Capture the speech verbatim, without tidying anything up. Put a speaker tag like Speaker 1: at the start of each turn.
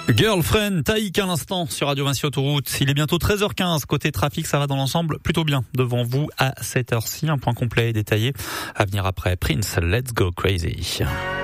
Speaker 1: Girlfriend, Taïk à l'instant sur Radio Vinci Autoroute. Il est bientôt treize heures quinze. Côté trafic, ça va dans l'ensemble plutôt bien devant vous à cette heure-ci. Un point complet et détaillé à venir après Prince, Let's Go Crazy.